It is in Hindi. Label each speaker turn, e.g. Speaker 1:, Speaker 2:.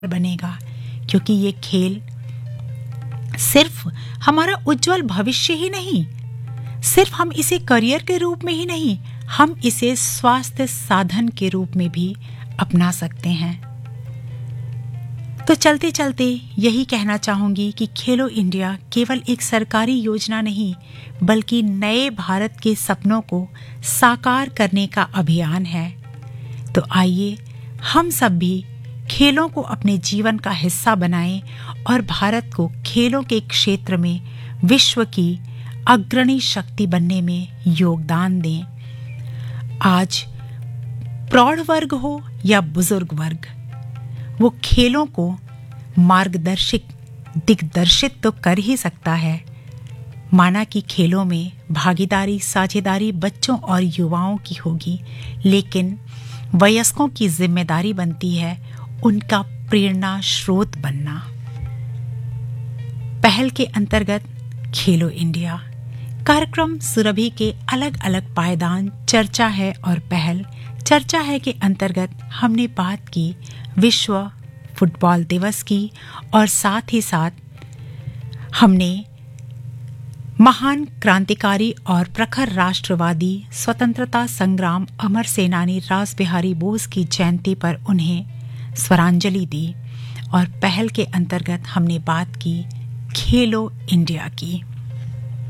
Speaker 1: बनेगा, क्योंकि ये खेल सिर्फ हमारा उज्जवल भविष्य ही नहीं, सिर्फ हम इसे करियर के रूप में ही नहीं, हम इसे स्वास्थ्य साधन के रूप में भी अपना सकते हैं। तो चलते चलते यही कहना चाहूंगी कि खेलो इंडिया केवल एक सरकारी योजना नहीं, बल्कि नए भारत के सपनों को साकार करने का अभियान है। तो आइए हम सब भी खेलों को अपने जीवन का हिस्सा बनाएं और भारत को खेलों के क्षेत्र में विश्व की अग्रणी शक्ति बनने में योगदान दें। आज प्रौढ़ वर्ग हो या बुजुर्ग वर्ग, वो खेलों को दिग्दर्शित तो कर ही सकता है। माना कि खेलों में भागीदारी साझेदारी बच्चों और युवाओं की होगी, लेकिन वयस्कों की जिम्मेदारी बनती है उनका प्रेरणा स्रोत बनना। पहल के अंतर्गत खेलो इंडिया कार्यक्रम सुरभि के अलग अलग पायदान चर्चा है और पहल चर्चा है के अंतर्गत हमने बात की विश्व फुटबॉल दिवस की, और साथ ही साथ हमने महान क्रांतिकारी और प्रखर राष्ट्रवादी स्वतंत्रता संग्राम अमर सेनानी रास बिहारी बोस की जयंती पर उन्हें स्वरांजलि दी, और पहल के अंतर्गत हमने बात की खेलो इंडिया की।